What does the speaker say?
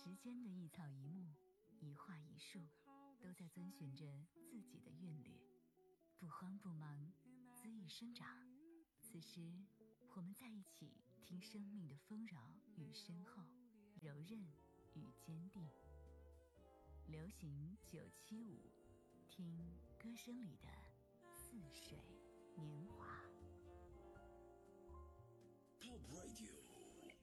时间的一草一木，一花一树，都在遵循着自己的韵律，不慌不忙，恣意生长。此时我们在一起，听生命的丰饶与深厚，柔韧与坚定。流行975，听歌声里的似水年华。 Pop Radio